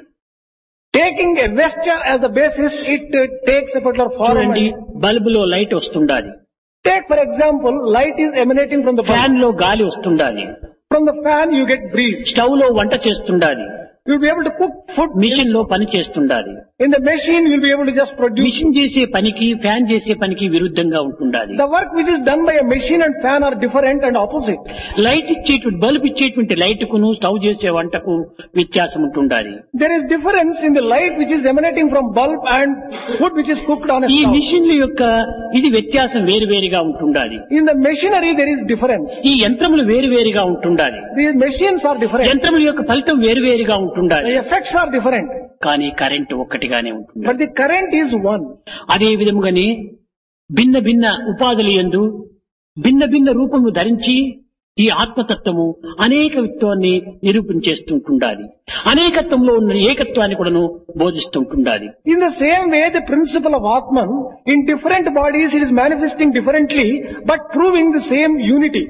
Taking a vesture as the basis, it uh, takes a particular form. చూడండి, బల్బులో light వస్తుండాలి. Take for example, light is emanating from the fan bulb. లో గాలి వస్తుండాలి. From the fan you get breeze. Stove లో వంట చేస్తుండాలి. You'll be able to cook food. Machine లో పని చేస్తుండాలి. In the machine you'll be able to just produce. Machine చేసే పనికి fan చేసే పనికి విరుద్ధంగా ఉంటుండాలి. The work which is done by a machine and fan are different and opposite. Light ఇచ్చేటువంటి bulb ఇచ్చేటువంటి లైట్ కును స్టవ్ చేసే వంటకు వ్యత్యాసం ఉంటుండాలి. There is difference in the light which is emanating from bulb and food which is cooked on a ఈ stove. మిషన్ల యొక్క ఇది వ్యత్యాసం వేరువేరుగా ఉంటుండాలి. In the machinery there is difference. ఈ యంత్రములు వేరువేరుగా ఉంటుండాలి. The machines are different. యంత్రముల యొక్క ఫలితం వేరువేరుగా ఉంటుండాలి. The effects are different. కానీ కరెంట్ ఒక్కటిగానే ఉంటుంది. But the current is one. అదే విధముగానే భిన్న భిన్న ఉపాధుల యందు భిన్న భిన్న రూపము ధరించి ఈ ఆత్మతత్వము అనేకత్వాన్ని నిరూపించేస్తుంటుండాలి. అనేకత్వంలో ఉన్న ఏకత్వాన్ని కూడాను బోధిస్తుంటుండాలి. In the same way, the principle of Atman, in different bodies it is manifesting differently, but proving the same unity.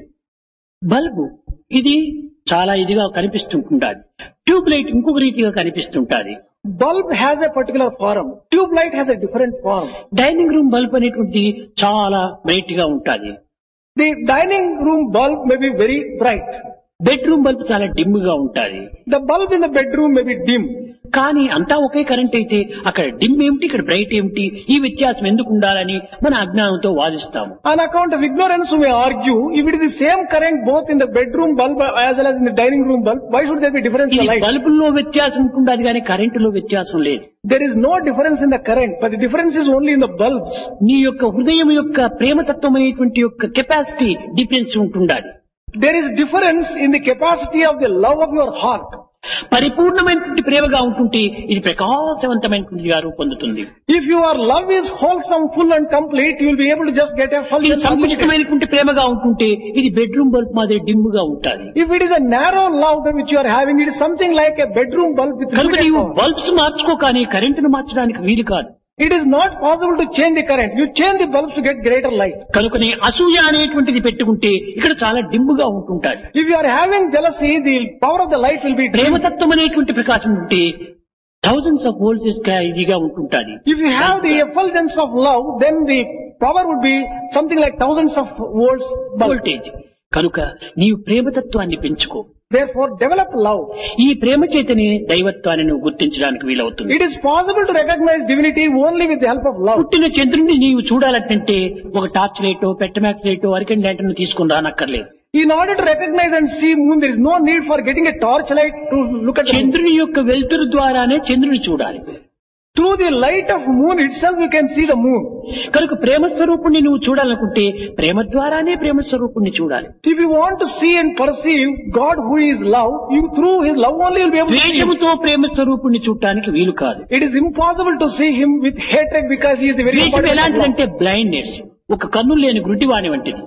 Bulb ఇది చాలా ఇదిగా కనిపిస్తుంటుండాలి. ట్యూబ్ లైట్ ఇంకొక రీతిగా కనిపిస్తుంటాది. Bulb has a particular form. Tube light has a different form. Dining room bulb అనేటువంటిది చాలా bright గా ఉంటుంది. The dining room bulb may be very bright. Bedroom bulb చాలా డిమ్ గా ఉంటుంది. The bulb in the bedroom may be dim. కానీ అంతా ఒకే current అయితే అక్కడ డిమ్ ఏమిటి, ఇక్కడ బ్రైట్ ఏమిటి, ఈ వ్యత్యాసం ఎందుకు ఉండాలని మన అజ్ఞానంతో వాదిస్తాము. On account of ignorance we may argue, if it is the same current both in the bedroom bulb as well as in the dining room bulb, why should there be difference in the light? బల్బుల్లో వ్యత్యాసం ఉంటుండదు కానీ కరెంటులో వ్యత్యాసం లేదు. There is no difference in the current, but the difference is only in the bulbs. నీ యొక్క హృదయం యొక్క ప్రేమతత్వం అనేటువంటి యొక్క కెపాసిటీ డిఫరెన్స్ ఉంటుండాలి. There is difference in the capacity of the love of your heart. పరిపూర్ణమైనటువంటి ప్రేమగా ఉంటుంటే ఇది ప్రకాశవంతమైనటువంటిగా రూపొందుతుంది. If your love is wholesome, full and complete, you will be able to just get a full. ఇది సంకుచితమైనటువంటి ప్రేమగా ఉంటుంటే ఇది bedroom bulb మాదిరి dim గా ఉంటుంది. If it is a narrow love that which you are having, it is something like a bedroom bulb with కనుక limited నీవు power. Bulbs మార్చుకో కానీ కరెంటును మార్చడానికి వీలు కాదు. It is not possible to change the current. You change the bulbs to get greater light. కనుకనే అసూయ అనేటువంటిది పెట్టుకుంటే ఇక్కడ చాలా డిమ్ముగా ఉంటుంటాది. If you are having jealousy, the power of the light will be dim. ప్రేమతత్వం అనేటువంటి ప్రకాశం ఉంటే థౌజండ్స్ ఆఫ్ వోల్ట్స్ ఈజీగా ఉంటుంటాది. If you have the effulgence of love, then the power would be something like thousands of volts bulb. Voltage. కనుక నీవు ప్రేమతత్వాన్ని పెంచుకో. Therefore, develop love. ఈ ప్రేమ చేతనే దైవత్వాన్ని నువ్వు గుర్తించడానికి వీలవుతుంది. It is possible to recognize divinity only with the help of love. పుట్టిన చంద్రుడిని నీవు చూడాలంటే ఒక టార్చ్ లైటో పెట్టమాక్స్ లైటో అరికెన్ ల్యాంటర్న్ తీసుకుని రానక్కర్లేదు. In order to recognize and see moon, there is no need for getting a torchlight to look at the moon. చంద్రుని యొక్క వెలుతురు ద్వారానే చంద్రుని చూడాలి. Through the light of moon itself you can see the moon. కనుక ప్రేమ స్వరూపుణ్ణి నువ్వు చూడాలనుకుంటే ప్రేమ ద్వారానే ప్రేమ స్వరూపుణ్ణి చూడాలి. If you want to see and perceive God who is love, you through his love only will be able to see him. ద్వేషముతో ప్రేమ స్వరూపుణ్ణి చూడటానికి వీలు కాదు. It is impossible to see him with hatred because he is the very ద్వేషం embodiment of love. ఎలాంటిదంటే blindness, ఒక కన్ను లేని గుడ్డివాణి వంటిది.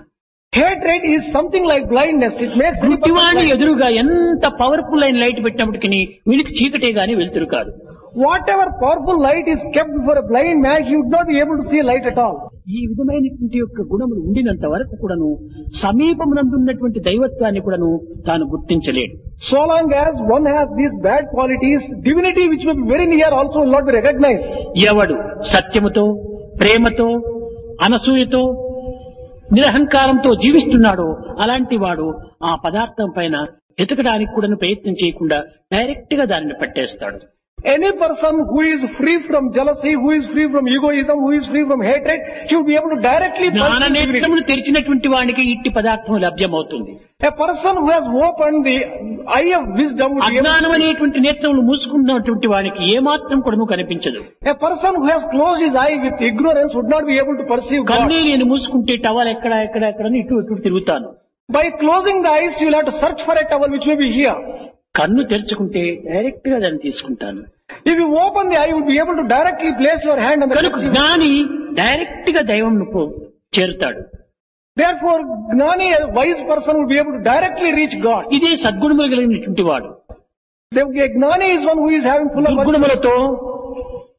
Hatred is something like blindness. It makes any person గుడ్డివాణి blind. ఎదురుగా ఎంత పవర్ఫుల్ అయిన లైట్ పెట్టినప్పటికీ వీడికి చీకటే గాని వెలుతురు కాదు. Whatever powerful light is kept before a blind man, he would not be able to see light at all. ఈ విధమైనటువంటి యొక్క గుణములు ఉండినంత వరకు కూడాను సమీపమునందున్నటువంటి దైవత్వాన్ని కూడాను తాను గుర్తించలేడు. So long as one has these bad qualities, divinity which may be very near also will not be recognized. ఎవడు సత్యముతో, ప్రేమతో, అనసూయతో, నిరహంకారంతో జీవిస్తున్నాడో అలాంటి వాడు ఆ పదార్థం పైన ఎతకడానికి కూడా ప్రయత్నం చేయకుండా డైరెక్ట్ గా దానిని పట్టేస్తాడు. Any person who is free from jealousy, who is free from egoism, who is free from hatred, he will be able to directly జ్ఞాన perceive divinity. నేత్రములు తెరిచినటువంటి వానికి ఇట్టి పదార్థం లభ్యమవుతుంది. A person who has opened the eye of wisdom would be able అజ్ఞానం to see. అనేటువంటి నేత్రములు మూసుకున్నటువంటి వానికి ఏమాత్రం కూడా కనిపించదు. A person who has closed his eye with ignorance would not be able to perceive God. కన్నే నేను మూసుకుంటే టవల్ ఎక్కడ ఎక్కడ ఎక్కడ అని ఇటు ఇటు తిరుగుతాను. By closing the eyes, you will have to search for a towel which may be here. కన్ను తెరుచుకుంటే డైరెక్ట్ గా దాన్ని తీసుకుంటాను. If you open the eye, you will be able to directly place your hand on the కనుక touch. జ్ఞాని direct గా దైవం చేరుతాడు. Therefore, Gnani, a wise person, will be able to directly reach God. ఇదే సద్గుణములు కలిగినటువంటి వాడు. The Gnani is one who is having full of virtue. దుర్గుణములతో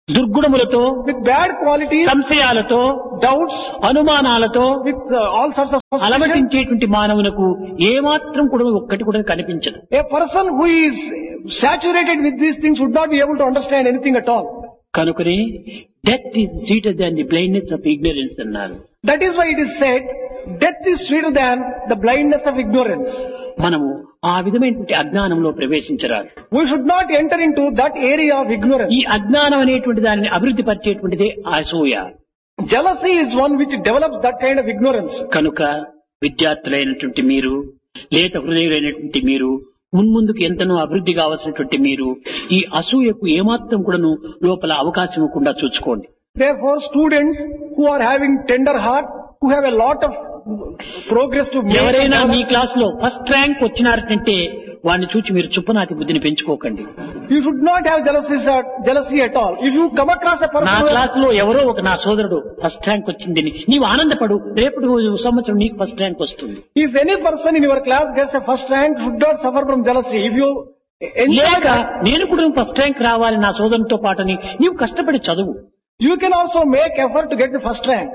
దుర్గుణములతో, with bad qualities, సంశయాలతో, doubts, అనుమానాలతో with uh, all sorts of suspicion. అలమటించేటువంటి మానవులకు ఏమాత్రం కూడా ఒక్కటి కూడా కనిపించదు. A person who is saturated with these things would not be able to understand anything at all. కనుకనే death is sweeter than the blindness of ignorance అన్నారు. That is why it is said, death is sweeter than the blindness of ignorance. మనము ఆ విధమైనటువంటి అజ్ఞానంలో ప్రవేశించరాదు. We should not enter into that area of ignorance. ఈ అజ్ఞానం అనేటువంటి దానిని అభివృద్ధి పరిచేటువంటిదే అసూయ. Jealousy is one which develops that kind of ignorance. కనుక విద్యార్థులైనటువంటి మీరు, లేత హృదయులైనటువంటి మీరు, మున్ముందుకు ఎంతనో అభివృద్ధి కావాల్సినటువంటి మీరు ఈ అసూయకు ఏమాత్రం కూడాను లోపల అవకాశం ఇవ్వకుండా చూసుకోండి. Therefore, students who are having tender heart, who have a lot of progress to make, ఎవరైనా మీ క్లాస్ లో ఫస్ట్ ర్యాంక్ వచ్చినారంటే వాడిని చూచి మీరు చుప్పనాతి బుద్ధిని పెంచుకోకండి. you should not have jealousy, jealousy at all. If you come across a person నా who class లో ఎవరో ఒక నా సోదరుడు ఫస్ట్ ర్యాంక్ వచ్చిందని నీవు ఆనందపడు, రేపటి సంవత్సరం నీకు ఫస్ట్ ర్యాంక్ వస్తుంది. if any person in your class gets a first rank, should not suffer from jealousy. If you enjoy లేక that, నేను కూడా ఫస్ట్ ర్యాంక్ రావాలి నా సోదరునితో పాటని నీవు కష్టపడి చదువు. you can also make effort to get the first rank.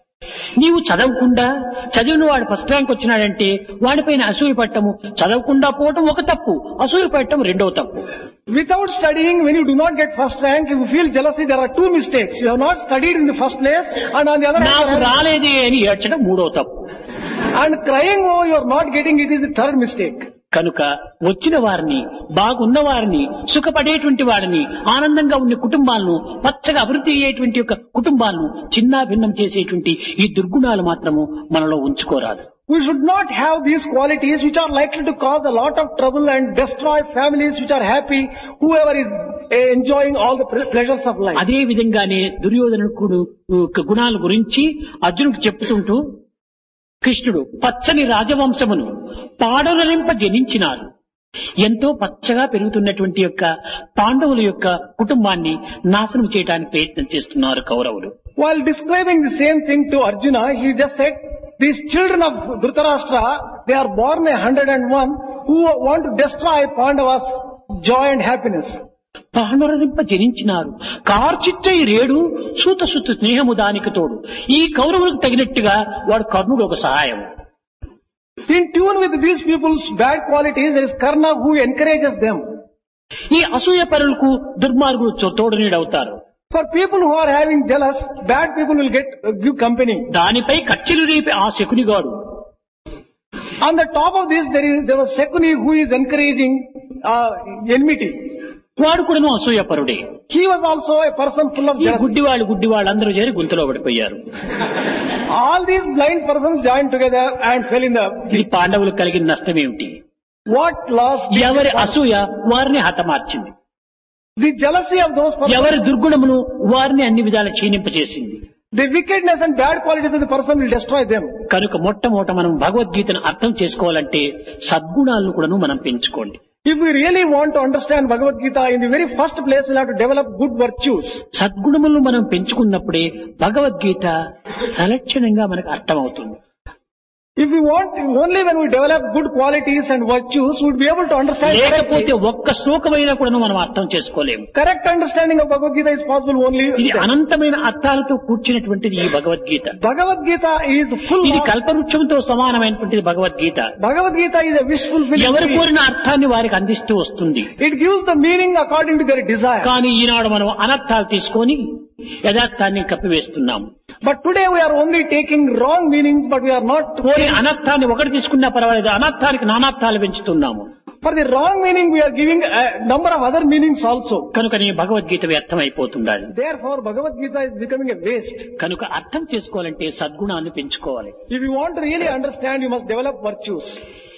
నీవు చదవకుండా చదివిన వాడు ఫస్ట్ ర్యాంక్ వచ్చినాడంటే వాడిపైన అసూయ పట్టము, చదవకుండా పోవటం ఒక తప్పు, అసూయ పట్టడం రెండవ తప్పు. Without studying, when you do not get first rank, if you feel jealousy, there are two mistakes. You have not studied in the first place, and on the other నాకు hand, రాలేదే అని ఏడ్చడం మూడవ తప్పు. and crying, oh, you are not getting it, is the third mistake. కనుక వచ్చిన వారిని, బాగున్న వారిని, సుఖపడేటువంటి వారిని, ఆనందంగా ఉన్న కుటుంబాలను, పచ్చగా అభివృద్ధి అయ్యేటువంటి యొక్క కుటుంబాలను చిన్నా భిన్నం చేసేటువంటి ఈ దుర్గుణాలు మాత్రము మనలో ఉంచుకోరాదు. We should not have these qualities which are likely to cause a lot of trouble and destroy families which are happy, whoever is enjoying all the pleasures of life. అదే విధంగానే దుర్యోధనుడు గుణాల గురించి అర్జునుడికి చెప్తుంటూ కృష్ణుడు పచ్చని రాజవంశమును పాడలరింప జనించినారు. ఎంతో పచ్చగా పెరుగుతున్నటువంటి యొక్క పాండవుల యొక్క కుటుంబాన్ని నాశనం చేయడానికి ప్రయత్నం చేస్తున్నారు కౌరవులు. While describing the same thing to Arjuna, he just said, these children of Dhritarashtra, they are born a hundred and one who want to destroy Pandavas' joy and happiness. పాండవరింప జనించినారు. కార్చిచ్చై రేడు సూత సుత స్నేహము దానికి తోడు. ఈ కౌరవులకు తగినట్టుగా వాడు కర్ణుడు ఒక సహాయం. In tune with these people's bad qualities, there is Karna who encourages them. ఈ అసూయ పరులకు దుర్మార్గులు తోడునీడవుతారు. For people who are having jealous, bad people will get uh, give company. దానిపై కచ్చిలు రేపి ఆ శకునిగాడు. On the top of this, there is there was Shakuni who is encouraging uh, enmity. వాడు కూడాను అసూయపరుడే. He was also a person full of ఈ jealousy. గుడ్డివాళ్ళు గుడ్డివాళ్ళు అందరూ చేరి గుంతలో పడిపోయారు. All these blind persons joined together and fell in the. ఇది పాండవులకు కలిగిన నష్టం ఏమిటి? What loss? did ఎవరి they fall? అసూయ వారిని హతమార్చింది. The jealousy of those persons, ఎవరి దుర్గుణమును వారిని అన్ని విధాల క్షీణింపచేసింది. the wickedness and bad qualities of the person will destroy them. కనుక మొట్టమొదట మనం భగవద్గీతను అర్థం చేసుకోవాలంటే సద్గుణాలను కూడాను మనం పెంచుకోండి. If we really want to understand Bhagavad Gita, in the very first place we'll have to develop good virtues. సద్గుణములను మనం పెంచుకున్నప్పుడే భగవద్గీత సలక్షణంగా మనకు అర్థమవుతుంది. If we want, only when we develop good qualities and virtues, we'll be able to understand లేకపోతే correctly. ఒక్క శ్లోకమైనా కూడా మనం అర్థం చేసుకోలేము. Correct understanding of Bhagavad Gita is possible only. ఇది అనంతమైన అర్థాలతో కూర్చున్నటువంటిది ఈ Bhagavad Gita. Bhagavad Gita is full ఇది of, కల్పవృక్షంతో సమానమైనటువంటిది Bhagavad Gita. Bhagavad Gita is a wish fulfilling ఎవరు tree. కోరిన అర్థాన్ని వారికి అందిస్తూ వస్తుంది. It gives the meaning according to their desire. కానీ ఈనాడు మనం అనర్థాలు తీసుకొని యథార్థాన్ని కప్పివేస్తున్నాము. But today we are only taking wrong meanings, but we are not. కోరి అనర్థాన్ని ఒకటి తీసుకున్నా పర్వాలేదు, అనర్థానికి నానార్థాలు పెంచుతున్నాము. For the wrong meaning we are giving a number of other meanings also. కనుకనే Bhagavad Gita వ్యర్థమైపోతుండాలి. Therefore Bhagavad Gita is becoming a waste. కనుక అర్థం చేసుకోవాలంటే సద్గుణాన్ని పెంచుకోవాలి. If you want to really understand, you must develop virtues.